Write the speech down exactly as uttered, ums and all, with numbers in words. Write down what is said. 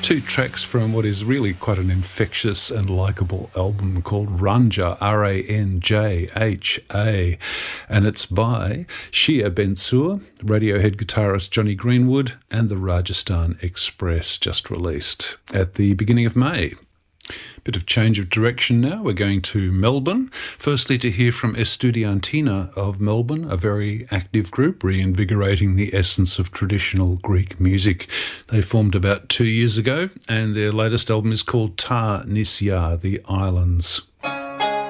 Two tracks from what is really quite an infectious and likeable album called Ranjha, R A N J H A, and it's by Shia Bensoor, Radiohead guitarist Johnny Greenwood, and the Rajasthan Express, just released at the beginning of May. Bit of change of direction now. We're going to Melbourne. Firstly, to hear from Estudiantina of Melbourne, a very active group reinvigorating the essence of traditional Greek music. They formed about two years ago, and their latest album is called Ta Nisya, The Islands.